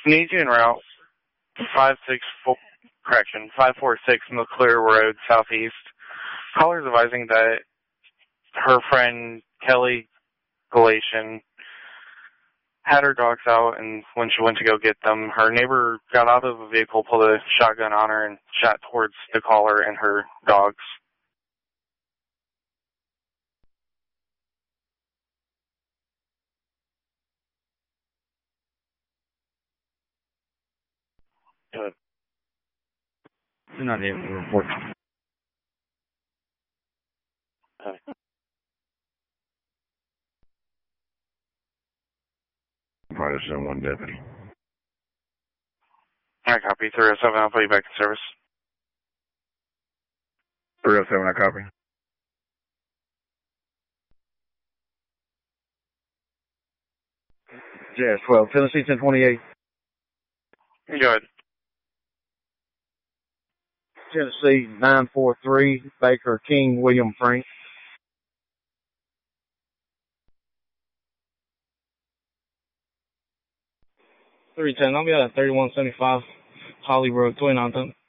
Need you en route 546 McClure Road Southeast. Callers advising that her friend Kelly Galatian had her dogs out, and when she went to go get them, her neighbor got out of the vehicle, pulled a shotgun on her, and shot towards the caller and her dogs. Good. You're not able to report. Okay. Probably send one deputy. I copy. 307, I'll put you back in service. 307, I copy. Jazz 12, Tennessee 1028. Go ahead. Tennessee 943, Baker King William Frank. 310, I'll be at 3175 Holly Road, 2910.